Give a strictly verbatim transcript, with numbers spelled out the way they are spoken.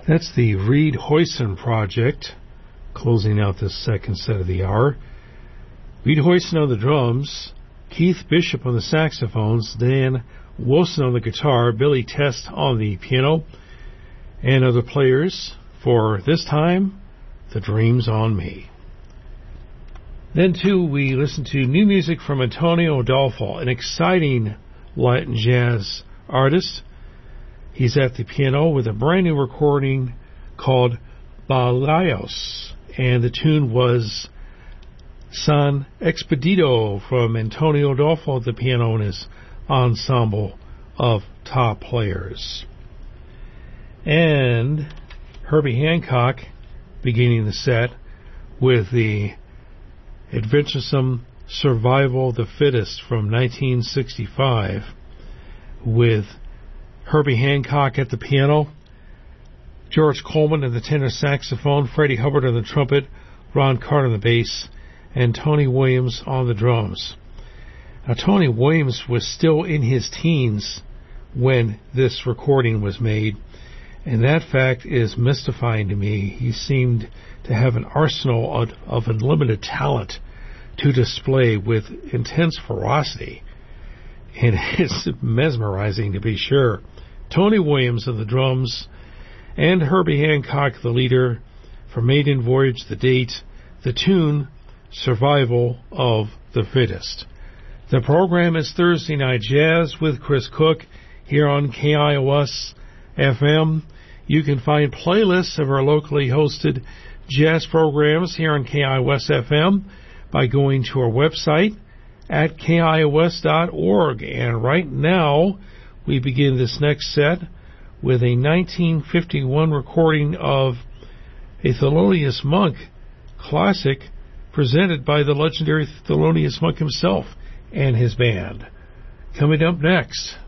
That's the Reed Hoyson Project, closing out this second set of the hour. Reed Hoyson on the drums, Keith Bishop on the saxophones, Dan Wilson on the guitar, Billy Test on the piano, and other players for this time, The Dreams on Me. Then, too, we listen to new music from Antonio Adolfo, an exciting Latin jazz artist. He's at the piano with a brand new recording called Balayos, and the tune was San Expedito from Antonio Adolfo at the piano and his ensemble of top players. And Herbie Hancock beginning the set with the adventuresome Survival of the Fittest from nineteen sixty-five with Herbie Hancock at the piano, George Coleman at the tenor saxophone, Freddie Hubbard on the trumpet, Ron Carter on the bass, and Tony Williams on the drums. Now, Tony Williams was still in his teens when this recording was made, and that fact is mystifying to me. He seemed to have an arsenal of, of unlimited talent to display with intense ferocity, and it's mesmerizing to be sure. Tony Williams on the drums, and Herbie Hancock, the leader, for Maiden Voyage, the date, the tune, Survival of the Fittest. The program is Thursday Night Jazz with Chris Cook here on K I O S F M. You can find playlists of our locally hosted jazz programs here on K I O S F M by going to our website at K I O S dot org. And right now, we begin this next set with a nineteen fifty-one recording of a Thelonious Monk classic presented by the legendary Thelonious Monk himself and his band. Coming up next,